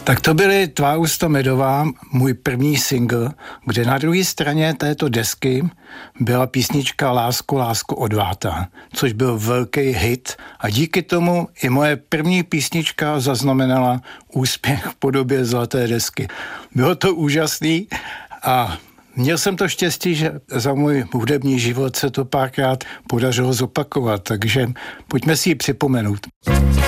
Tak to byly Tvá ústa medová, můj první single, kde na druhé straně této desky byla písnička Lásko, lásko odvátá, což byl velký hit a díky tomu i moje první písnička zaznamenala úspěch v podobě zlaté desky. Bylo to úžasný a měl jsem to štěstí, že za můj hudební život se to párkrát podařilo zopakovat, takže pojďme si ji připomenout.